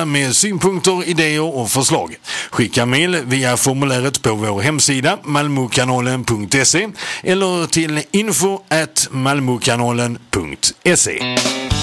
med synpunkter, idéer och förslag. Skicka mejl via formuläret på vår hemsida malmokanalen.se eller till info@malmokanalen.se.